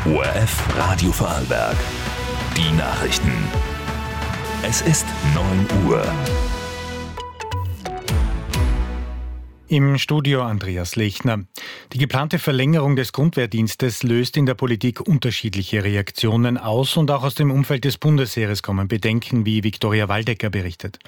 ORF Radio Vorarlberg. Die Nachrichten. Es ist 9 Uhr. Im Studio Andreas Lechner. Die geplante Verlängerung des Grundwehrdienstes löst in der Politik unterschiedliche Reaktionen aus und auch aus dem Umfeld des Bundesheeres kommen Bedenken, wie Viktoria Waldecker berichtet.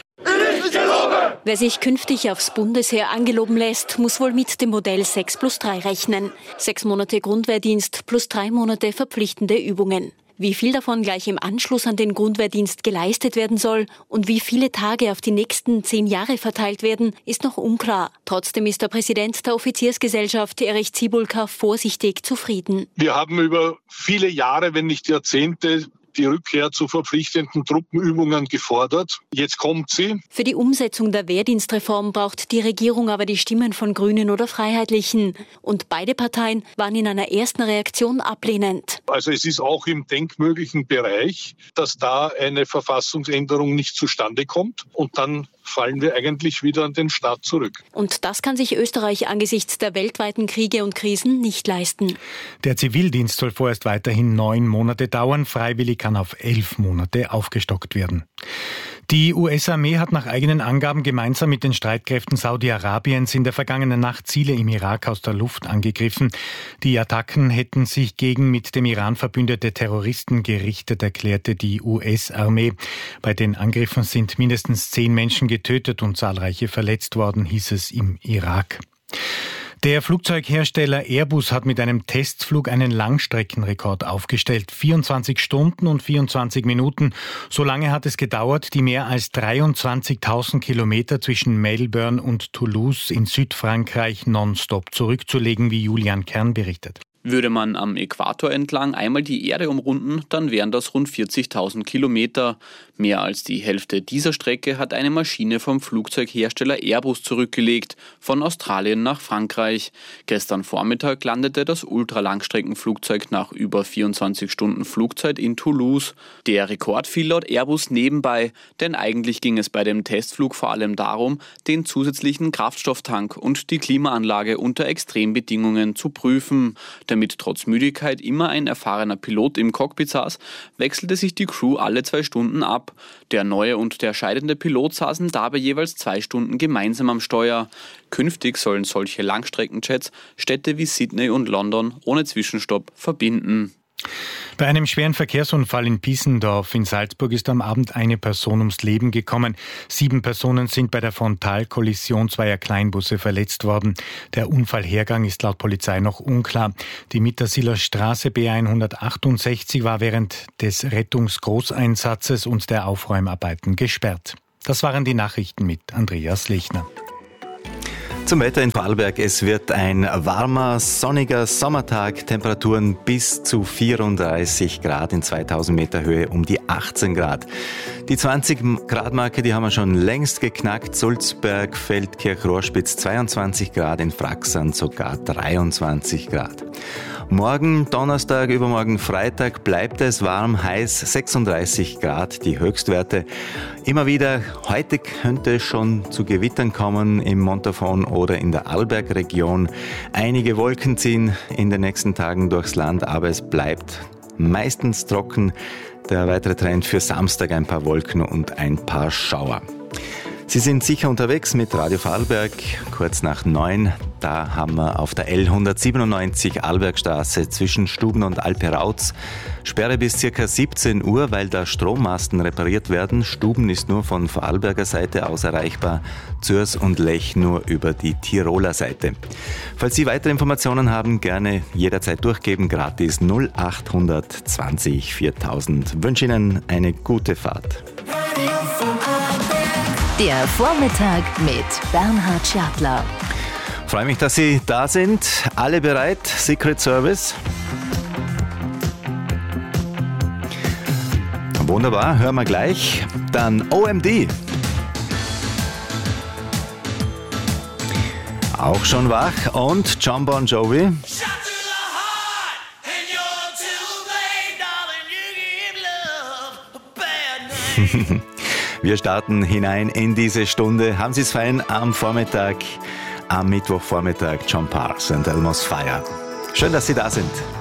Wer sich künftig aufs Bundesheer angeloben lässt, muss wohl mit dem Modell 6+3 rechnen. 6 Monate Grundwehrdienst plus 3 Monate verpflichtende Übungen. Wie viel davon gleich im Anschluss an den Grundwehrdienst geleistet werden soll und wie viele Tage auf die nächsten 10 Jahre verteilt werden, ist noch unklar. Trotzdem ist der Präsident der Offiziersgesellschaft, Erich Ziebulka, vorsichtig zufrieden. Wir haben über viele Jahre, wenn nicht Jahrzehnte, die Rückkehr zu verpflichtenden Truppenübungen gefordert. Jetzt kommt sie. Für die Umsetzung der Wehrdienstreform braucht die Regierung aber die Stimmen von Grünen oder Freiheitlichen. Und beide Parteien waren in einer ersten Reaktion ablehnend. Also es ist auch im denkmöglichen Bereich, dass da eine Verfassungsänderung nicht zustande kommt. Und dann fallen wir eigentlich wieder an den Staat zurück. Und das kann sich Österreich angesichts der weltweiten Kriege und Krisen nicht leisten. Der Zivildienst soll vorerst weiterhin 9 Monate dauern. Freiwillig kann auf 11 Monate aufgestockt werden. Die US-Armee hat nach eigenen Angaben gemeinsam mit den Streitkräften Saudi-Arabiens in der vergangenen Nacht Ziele im Irak aus der Luft angegriffen. Die Attacken hätten sich gegen mit dem Iran verbündete Terroristen gerichtet, erklärte die US-Armee. Bei den Angriffen sind mindestens 10 Menschen getötet und zahlreiche verletzt worden, hieß es im Irak. Der Flugzeughersteller Airbus hat mit einem Testflug einen Langstreckenrekord aufgestellt. 24 Stunden und 24 Minuten. So lange hat es gedauert, die mehr als 23.000 Kilometer zwischen Melbourne und Toulouse in Südfrankreich nonstop zurückzulegen, wie Julian Kern berichtet. Würde man am Äquator entlang einmal die Erde umrunden, dann wären das rund 40.000 Kilometer. Mehr als die Hälfte dieser Strecke hat eine Maschine vom Flugzeughersteller Airbus zurückgelegt, von Australien nach Frankreich. Gestern Vormittag landete das Ultralangstreckenflugzeug nach über 24 Stunden Flugzeit in Toulouse. Der Rekord fiel laut Airbus nebenbei, denn eigentlich ging es bei dem Testflug vor allem darum, den zusätzlichen Kraftstofftank und die Klimaanlage unter Extrembedingungen zu prüfen. Damit trotz Müdigkeit immer ein erfahrener Pilot im Cockpit saß, wechselte sich die Crew alle 2 Stunden ab. Der neue und der scheidende Pilot saßen dabei jeweils 2 Stunden gemeinsam am Steuer. Künftig sollen solche Langstreckenjets Städte wie Sydney und London ohne Zwischenstopp verbinden. Bei einem schweren Verkehrsunfall in Piesendorf in Salzburg ist am Abend eine Person ums Leben gekommen. 7 Personen sind bei der Frontalkollision zweier Kleinbusse verletzt worden. Der Unfallhergang ist laut Polizei noch unklar. Die Mittersiler Straße B168 war während des Rettungsgroßeinsatzes und der Aufräumarbeiten gesperrt. Das waren die Nachrichten mit Andreas Lechner. Zum Wetter in Vorarlberg. Es wird ein warmer, sonniger Sommertag. Temperaturen bis zu 34 Grad in 2000 Meter Höhe, um die 18 Grad. Die 20 Grad Marke, die haben wir schon längst geknackt. Sulzberg, Feldkirch, Rohrspitz 22 Grad, in Fraxern sogar 23 Grad. Morgen, Donnerstag, übermorgen Freitag bleibt es warm, heiß, 36 Grad die Höchstwerte. Immer wieder, heute könnte es schon zu Gewittern kommen im Montafon oder in der Arlbergregion. Einige Wolken ziehen in den nächsten Tagen durchs Land, aber es bleibt meistens trocken. Der weitere Trend für Samstag: ein paar Wolken und ein paar Schauer. Sie sind sicher unterwegs mit Radio Vorarlberg, kurz nach 9. Da haben wir auf der L197 Arlbergstraße zwischen Stuben und Alperauz Sperre bis ca. 17 Uhr, weil da Strommasten repariert werden. Stuben ist nur von Vorarlberger Seite aus erreichbar, Zürs und Lech nur über die Tiroler Seite. Falls Sie weitere Informationen haben, gerne jederzeit durchgeben, gratis 0820 4000. Wünsche Ihnen eine gute Fahrt. Der Vormittag mit Bernhard Schadler. Freue mich, dass Sie da sind. Alle bereit? Secret Service? Wunderbar, hören wir gleich. Dann OMD. Auch schon wach. Und John Bon Jovi. Wir starten hinein in diese Stunde. Haben Sie es fein am Vormittag, am Mittwochvormittag? John Parks und Elmo's Fire. Schön, dass Sie da sind.